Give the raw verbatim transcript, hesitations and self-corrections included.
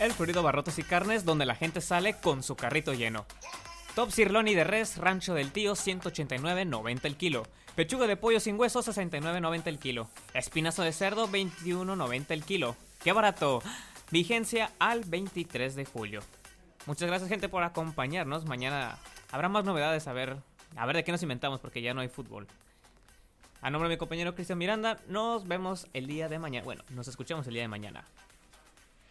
El Florido Barrotes y Carnes, donde la gente sale con su carrito lleno. Top Sirloin de res, Rancho del Tío, ciento ochenta y nueve noventa el kilo. Pechuga de pollo sin hueso, sesenta y nueve noventa el kilo. Espinazo de cerdo, veintiuno noventa el kilo. ¡Qué barato! Vigencia al veintitrés de julio. Muchas gracias, gente, por acompañarnos. Mañana habrá más novedades, a ver, a ver de qué nos inventamos, porque ya no hay fútbol. A nombre de mi compañero Cristian Miranda, nos vemos el día de mañana. Bueno, nos escuchamos el día de mañana.